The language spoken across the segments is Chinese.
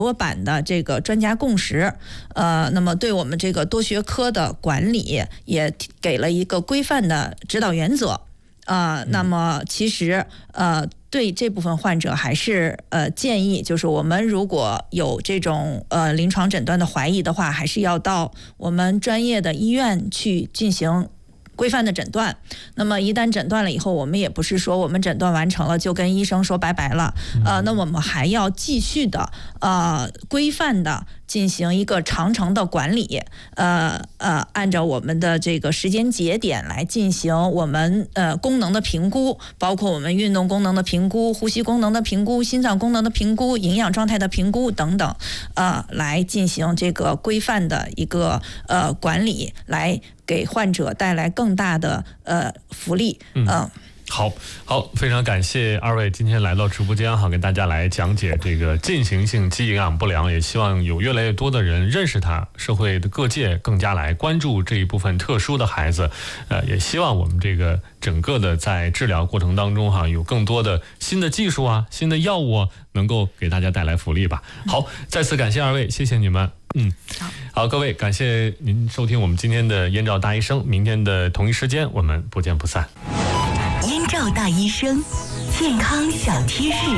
多版的这个专家共识，那么对我们这个多学科的管理也给了一个规范的指导原则。那么其实对这部分患者还是建议，就是我们如果有这种临床诊断的怀疑的话，还是要到我们专业的医院去进行规范的诊断。那么一旦诊断了以后，我们也不是说我们诊断完成了就跟医生说拜拜了，那我们还要继续的规范的进行一个长程的管理，按照我们的这个时间节点来进行我们功能的评估，包括我们运动功能的评估、呼吸功能的评估、心脏功能的评估、营养状态的评估等等，来进行这个规范的一个管理，来给患者带来更大的福利。 好，非常感谢二位今天来到直播间哈，跟大家来讲解这个进行性肌营养不良，也希望有越来越多的人认识它，社会的各界更加来关注这一部分特殊的孩子，也希望我们这个整个的在治疗过程当中哈，有更多的新的技术啊、新的药物啊，能够给大家带来福利吧。好，再次感谢二位，谢谢你们。好，各位，感谢您收听我们今天的燕赵大医生，明天的同一时间我们不见不散。 燕赵大医生，健康小贴士。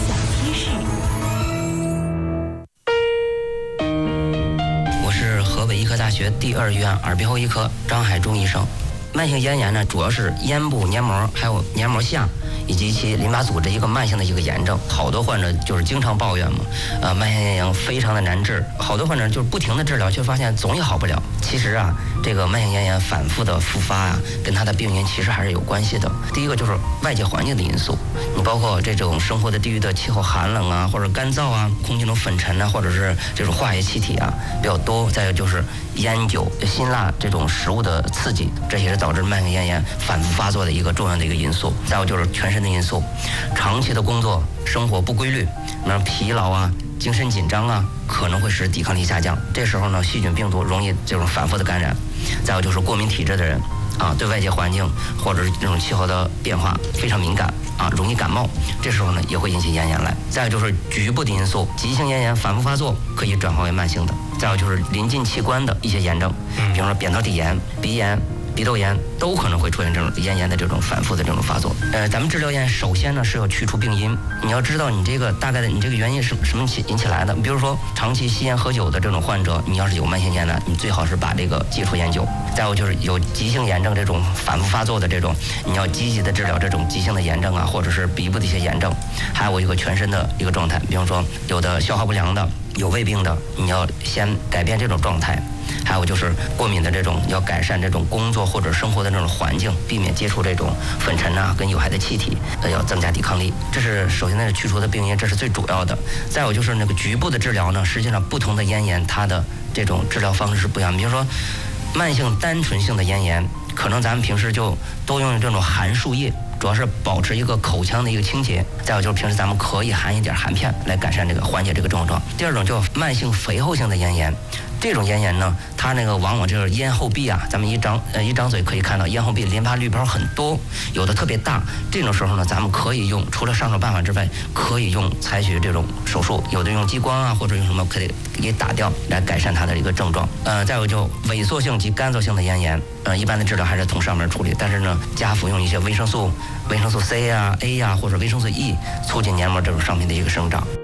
我是河北医科大学第2医院耳鼻喉医科张海忠医生。慢性咽炎呢，主要是咽部黏膜还有黏膜下以及其淋巴组织一个慢性的一个炎症。好多患者就是经常抱怨嘛，慢性咽炎非常的难治，好多患者就是不停的治疗，却发现总也好不了。其实啊，这个慢性咽炎反复的复发啊，跟它的病因其实还是有关系的。第一个就是外界环境的因素，你包括这种生活的地域的气候寒冷啊，或者干燥啊，空气中粉尘啊，或者是这种化学气体啊比较多。再有就是烟酒、辛辣这种食物的刺激，这也是导致慢性咽炎反复发作的一个重要的一个因素。再有就是全身的因素，长期的工作生活不规律，那疲劳啊、精神紧张啊，可能会使抵抗力下降。这时候呢，细菌病毒容易这种反复的感染。再有就是过敏体质的人啊，对外界环境或者是这种气候的变化非常敏感啊，容易感冒，这时候呢也会引起咽炎来。再有就是局部的因素，急性咽炎反复发作可以转化为慢性的。再有就是临近器官的一些炎症，比如说扁桃体炎、鼻炎、鼻窦炎都可能会出现这种咽炎的这种反复的这种发作。咱们治疗咽首先呢是要去除病因，你要知道你这个大概的你这个原因是什么引起来的。比如说长期吸烟喝酒的这种患者，你要是有慢性咽炎，你最好是把这个戒除烟酒。再有就是有急性炎症这种反复发作的这种，你要积极的治疗这种急性的炎症啊，或者是鼻部的一些炎症。还有一个全身的一个状态，比方说有的消化不良的、有胃病的，你要先改变这种状态。还有就是过敏的这种，要改善这种工作或者生活的这种环境，避免接触这种粉尘啊跟有害的气体，要增加抵抗力。这是首先那是去除的病因，这是最主要的。再有就是那个局部的治疗呢，实际上不同的咽炎它的这种治疗方式是不一样。比如说慢性单纯性的咽炎，可能咱们平时就多用这种含漱液，主要是保持一个口腔的一个清洁。再有就是平时咱们可以含一点含片来改善这个缓解这个症状。第二种叫慢性肥厚性的咽炎，这种咽炎呢，它那个往往就是咽后壁啊，咱们一张嘴可以看到咽后壁淋巴滤泡很多，有的特别大。这种时候呢，咱们可以用除了上手办法之外，可以采取这种手术，有的用激光啊，或者用什么可以给打掉来改善它的一个症状。再有就萎缩性及干燥性的咽炎，一般的治疗还是从上面处理，但是呢，加服用一些维生素 C 啊、A 啊或者维生素 E， 促进黏膜这种上面的一个生长。